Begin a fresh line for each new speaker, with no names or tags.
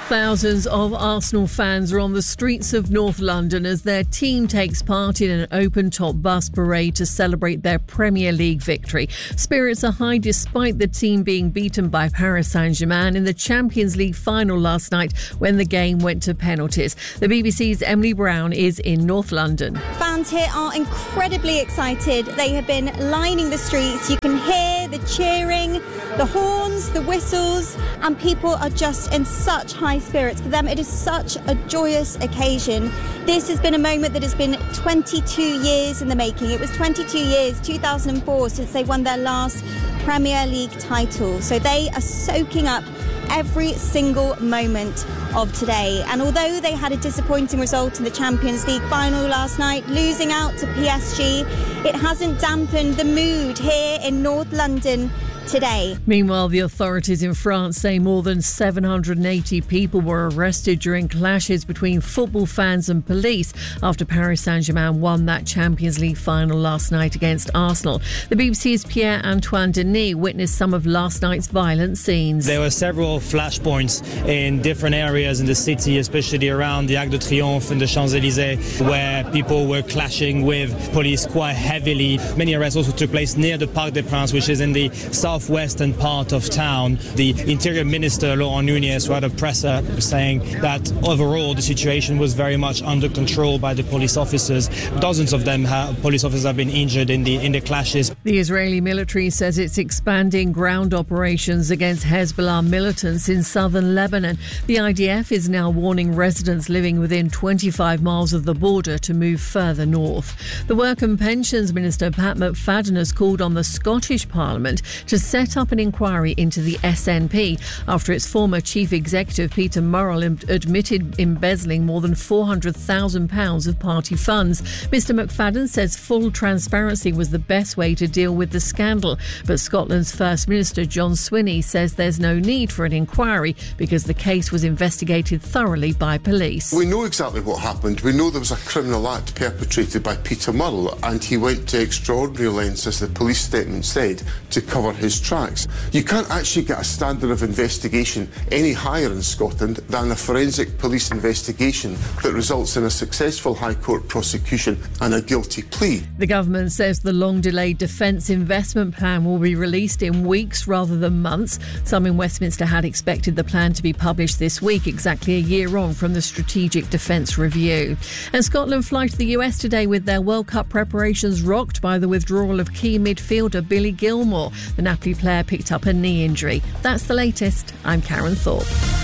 Thousands of Arsenal fans are on the streets of North London as their team takes part in an open-top bus parade to celebrate their Premier League victory. Spirits are high despite the team being beaten by Paris Saint-Germain in the Champions League final last night when the game went to penalties. The BBC's Emily Brown is in North London.
Fans here are incredibly excited. They have been lining the streets. You can hear the cheering, the horns, the whistles, and people are just in such high spirits. For them, it is such a joyous occasion. This has been a moment that has been 22 years in the making. It was 22 years, 2004, since they won their last Premier League title. So they are soaking up every single moment of today. And although they had a disappointing result in the Champions League final last night, losing out to PSG, it hasn't dampened the mood here in North London today.
Meanwhile, the authorities in France say more than 780 people were arrested during clashes between football fans and police after Paris Saint-Germain won that Champions League final last night against Arsenal. The BBC's Pierre-Antoine Denis witnessed some of last night's violent scenes.
There were several flashpoints in different areas in the city, especially around the Arc de Triomphe and the Champs-Élysées, where people were clashing with police quite heavily. Many arrests also took place near the Parc des Princes, which is in the southwestern part of town. The Interior Minister, Laurent Nunez, had a presser saying that overall the situation was very much under control by the police officers. Dozens of them, police officers, have been injured in the clashes.
The Israeli military says it's expanding ground operations against Hezbollah militants in southern Lebanon. The IDF is now warning residents living within 25 miles of the border to move further north. The Work and Pensions Minister, Pat McFadden, has called on the Scottish Parliament to set up an inquiry into the SNP after its former chief executive Peter Murrell admitted embezzling more than £400,000 of party funds. Mr McFadden says full transparency was the best way to deal with the scandal, but Scotland's First Minister John Swinney says there's no need for an inquiry because the case was investigated thoroughly by police.
We know exactly what happened. We know there was a criminal act perpetrated by Peter Murrell and he went to extraordinary lengths, as the police statement said, to cover his tracks. You can't actually get a standard of investigation any higher in Scotland than a forensic police investigation that results in a successful High Court prosecution and a guilty plea.
The government says the long-delayed defence investment plan will be released in weeks rather than months. Some in Westminster had expected the plan to be published this week, exactly a year on from the Strategic Defence Review. And Scotland fly to the US today with their World Cup preparations rocked by the withdrawal of key midfielder Billy Gilmour. The Napoli player picked up a knee injury. That's the latest. I'm Karen Thorpe.